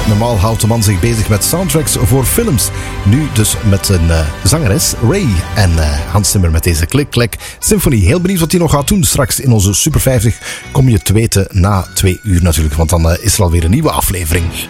Normaal houdt de man zich bezig met soundtracks voor films. Nu dus met een zangeres, Ray. En Hans Zimmer met deze Klik-Klek Symfonie. Heel benieuwd wat hij nog gaat doen. Straks in onze Super 50 kom je te weten na 2 uur natuurlijk. Want dan is er alweer een nieuwe aflevering.